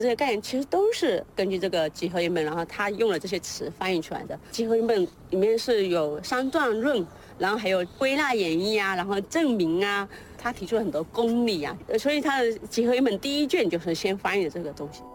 这些概念其实都是根据这个集合原本，然后他用了这些词翻译出来的。集合原本里面是有三段论，然后还有归纳演绎啊，然后证明啊，他提出了很多公理啊，所以他的集合原本第一卷就是先翻译的这个东西。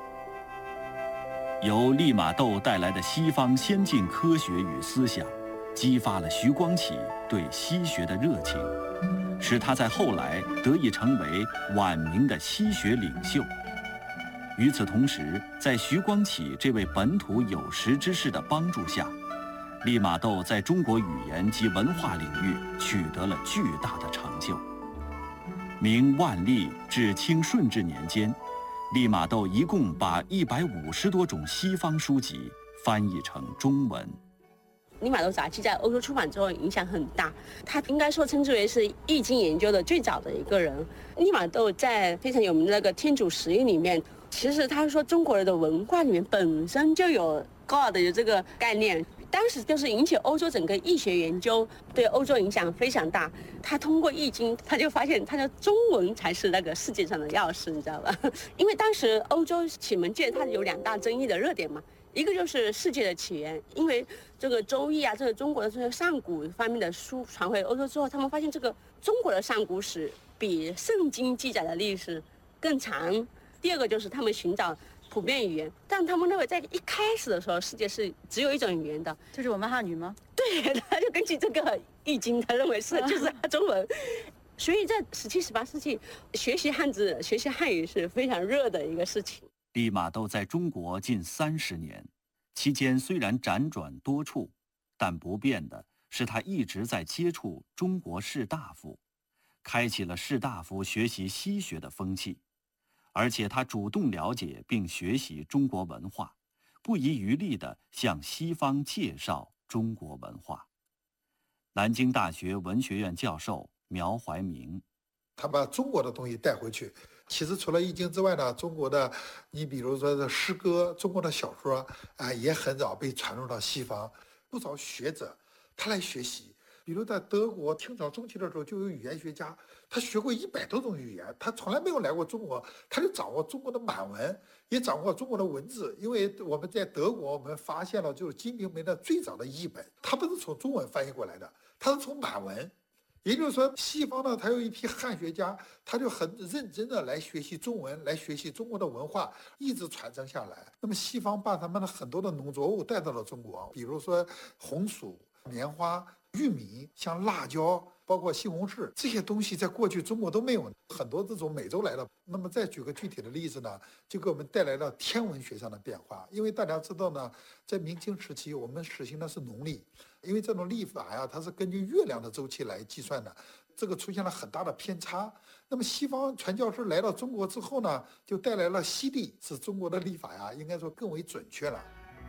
由利玛窦带来的西方先进科学与思想，激发了徐光启对西学的热情，使他在后来得以成为晚明的西学领袖。与此同时，在徐光启这位本土有识之士的帮助下，利玛窦在中国语言及文化领域取得了巨大的成就。明万历至清顺治年间，利玛窦一共把150多种西方书籍翻译成中文。 利玛窦杂记在欧洲出版之后影响很大，他应该说称之为是易经研究的最早的一个人。利玛窦在非常有名的那个《天主十印》里面，其实他说中国人的文化里面本身就有 God 的这个概念，当时就是引起欧洲整个易学研究，对欧洲影响非常大。他通过易经，他就发现他的中文才是那个世界上的钥匙，你知道吧？因为当时欧洲启蒙界它有2大争议的热点嘛。一个就是世界的起源，因为这个《周易》啊，这个中国的这些上古方面的书传回欧洲之后，他们发现这个中国的上古史比圣经记载的历史更长。第二个就是他们寻找普遍语言，但他们认为在一开始的时候，世界是只有一种语言的， 就是我们汉语吗？ 对，他就根据这个《易经》，他认为就是中文。所以在17、18世纪，学习汉字、学习汉语是非常热的一个事情。 利玛窦在中国近30年，期间虽然辗转多处，但不变的是他一直在接触中国士大夫，开启了士大夫学习西学的风气。而且他主动了解并学习中国文化，不遗余力地向西方介绍中国文化。南京大学文学院教授苗怀明， 他把中国的东西带回去。其实除了易经之外呢，中国的你比如说的诗歌，中国的小说也很早被传入到西方。不少学者他来学习，比如在德国清朝中期的时候，就有语言学家，他学过100多种语言，他从来没有来过中国，他就掌握中国的满文，也掌握中国的文字。因为我们在德国，我们发现了就是《金瓶梅》的最早的译本，它不是从中文翻译过来的，它是从满文。也就是说，西方呢，他有一批汉学家，他就很认真的来学习中文，来学习中国的文化，一直传承下来。那么西方把他们的很多的农作物带到了中国，比如说红薯、棉花、玉米，像辣椒，包括西红柿，这些东西在过去中国都没有，很多这种美洲来的。那么再举个具体的例子呢，就给我们带来了天文学上的变化。因为大家知道呢，在明清时期，我们实行的是农历。因为这种历法呀，它是根据月亮的周期来计算的，这个出现了很大的偏差。那么西方传教士来到中国之后呢，就带来了西历，使中国的历法呀，应该说更为准确了。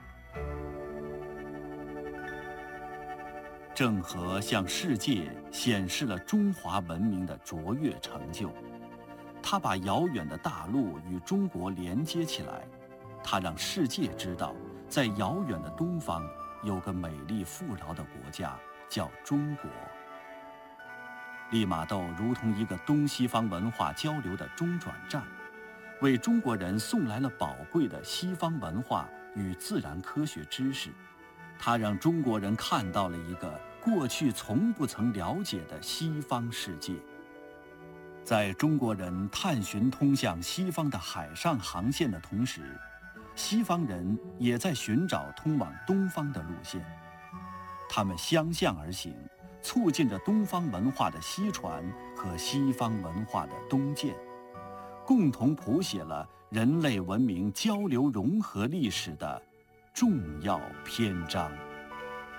郑和向世界显示了中华文明的卓越成就，他把遥远的大陆与中国连接起来，他让世界知道，在遥远的东方有个美丽富饶的国家，叫中国。利玛窦如同一个东西方文化交流的中转站，为中国人送来了宝贵的西方文化与自然科学知识。他让中国人看到了一个过去从不曾了解的西方世界。在中国人探寻通向西方的海上航线的同时，西方人也在寻找通往东方的路线，他们相向而行，促进着东方文化的西传和西方文化的东渐，共同谱写了人类文明交流融合历史的重要篇章。